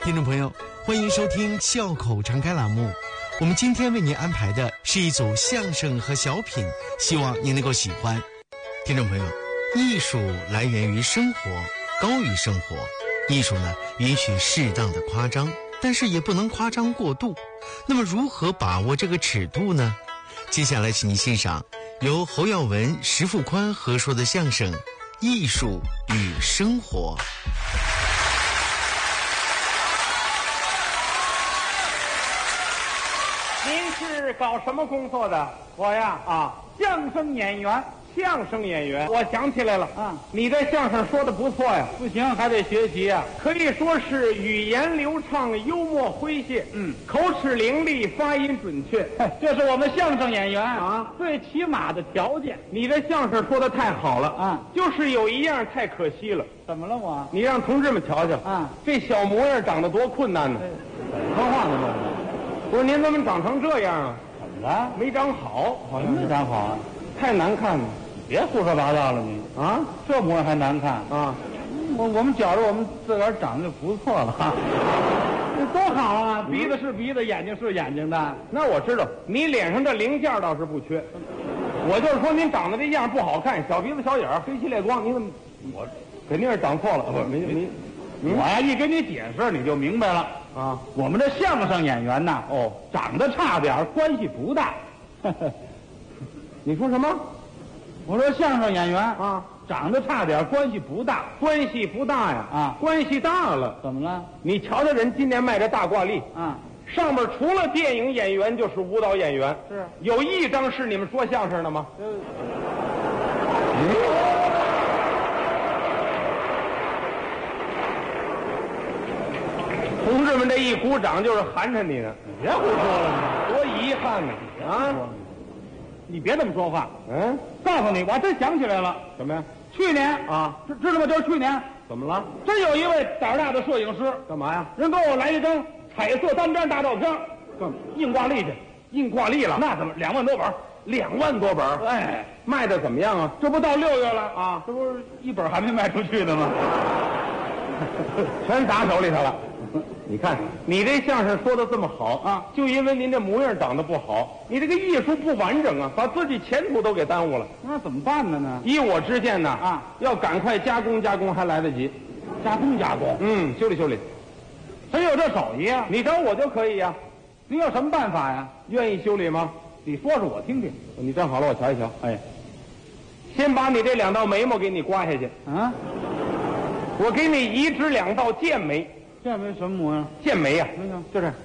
听众朋友，欢迎收听笑口常开栏目。我们今天为您安排的是一组相声和小品，希望您能够喜欢。听众朋友，艺术来源于生活，高于生活。艺术呢，允许适当的夸张，但是也不能夸张过度。那么如何把握这个尺度呢？接下来请您欣赏由侯耀文、石富宽合说的相声《艺术与生活》。 您是搞什么工作的？ 我呀，相声演员。 相声演员，我想起来了，你这相声说的不错呀。 不行，还得学习呀。 可以说是语言流畅，幽默诙谐，口齿伶俐，发音准确。 这是我们相声演员最起码的条件。 你这相声说的太好了就是有一样太可惜了。 怎么了我？ 你让同志们瞧瞧这小模样长得多困难呢。 说话呢不是您怎么长成这样啊？ 怎么了？ 没长好， 好像没长好啊， 太难看了。 别胡说八道了你这模样还难看我们觉着我们自个儿长得就不错了多好啊！鼻子是鼻子，眼睛是眼睛的。 那我知道，你脸上这零件倒是不缺。我就是说您长得这样不好看，小鼻子小眼儿，黑漆烈光，你怎么？我肯定是长错了。不， 我呀一跟你解释你就明白了我们这相声演员呐，长得差点关系不大。 你说什么？ 我说相声演员长得差点关系不大， 关系不大呀关系大了。 怎么了？ 你瞧瞧人今年卖这大挂历上面除了电影演员就是舞蹈演员， 是有一张是你们说相声的吗？同志们这一鼓掌就是寒碜你呢， 别胡说了， 多遗憾呢你别这么说话。告诉你，我还真想起来了。 什么呀？ 去年知道吗？就是去年。 怎么了？ 真有一位胆大的摄影师， 干嘛呀？ 人给我来一张彩色单张大照片，印挂历去， 印挂历了。 那怎么2万多本 ？2万多本？卖的怎么样啊？ 这不到6月了这不是一本还没卖出去呢吗？ 全打手里头了。你看，你这相声说的这么好就因为您这模样长得不好，你这个艺术不完整把自己前途都给耽误了。 那怎么办呢？ 依我之见呢要赶快加工加工，还来得及。 加工加工， 修理修理。 谁有这手艺啊？ 你找我就可以呀。 您有什么办法呀？ 愿意修理吗？ 你说说我听听。 你站好了，我瞧一瞧。先把你这2道眉毛给你刮下去我给你移植2道剑眉。 剑眉什么模样？ 剑眉呀，就这，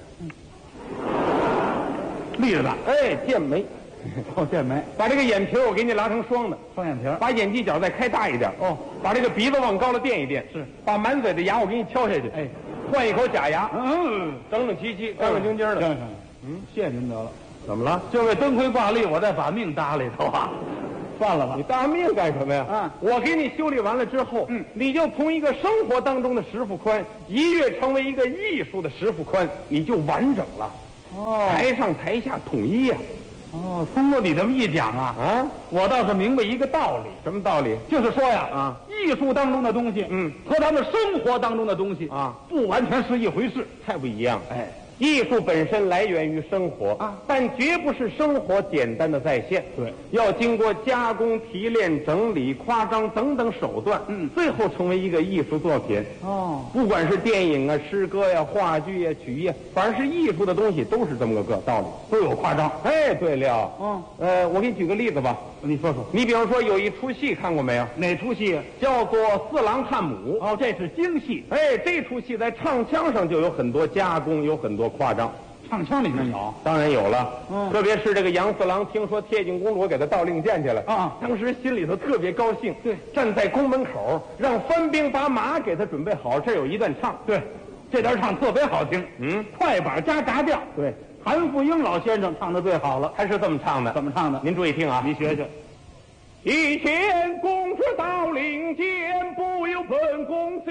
立着的。 剑眉， 剑眉。 把这个眼皮我给你拉成双的， 双眼皮。 把眼犄角再开大一点。把这个鼻子往高了垫一垫。 是。 把满嘴的牙我给你挑下去。换一口假牙。整整齐齐，干干净净的。 行。谢谢您得了。 怎么了？ 就为灯辉挂历，我再把命搭里头算了吧。 你搭命干什么呀？我给你修理完了之后，你就从一个生活当中的石富宽一跃成为一个艺术的石富宽，你就完整了。台上台下统一呀。 通过你这么一讲我倒是明白一个道理。 什么道理？ 就是说呀艺术当中的东西和咱们生活当中的东西不完全是一回事， 太不一样。艺术本身来源于生活但绝不是生活简单的再现。 对， 要经过加工、提炼、整理、夸张等等手段，最后成为一个艺术作品。不管是电影诗歌呀、话剧呀、曲艺，反正是艺术的东西，都是这么个道理， 都有夸张。 对了，我给你举个例子吧。 你说说。 你比方说有一出戏看过没有？ 哪出戏？ 叫做《四郎探母》。 这是京戏。 这出戏在唱腔上就有很多加工，有很多夸张。 唱腔里面有？ 当然有了。特别是这个杨四郎听说铁镜公主给他盗令箭去了当时心里头特别高兴。 对， 站在宫门口让番兵把马给他准备好，这有一段唱。 对，这段唱特别好听。快板加杂调。 对， 韩富英老先生唱的最好了。 他是这么唱的。 怎么唱的？ 您注意听你学学。 以前公主盗令箭，不由本宫